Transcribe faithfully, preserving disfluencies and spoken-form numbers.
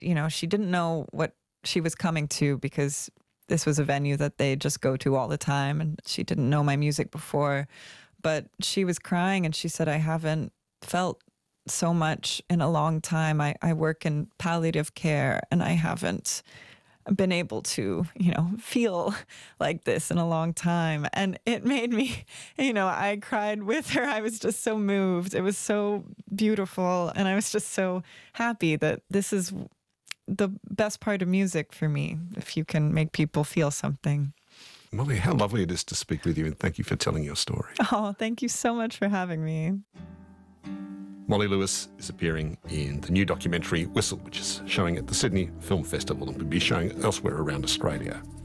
you know, she didn't know what she was coming to because this was a venue that they just go to all the time, and she didn't know my music before. But she was crying, and she said, I haven't felt so much in a long time. I, I work in palliative care, and I haven't been able to, you know, feel like this in a long time. And it made me, you know, I cried with her. I was just so moved. It was so beautiful. And I was just so happy that this is the best part of music for me, if you can make people feel something. Molly, how lovely it is to speak with you, and thank you for telling your story. Oh, thank you so much for having me. Molly Lewis is appearing in the new documentary Whistle, which is showing at the Sydney Film Festival and will be showing elsewhere around Australia.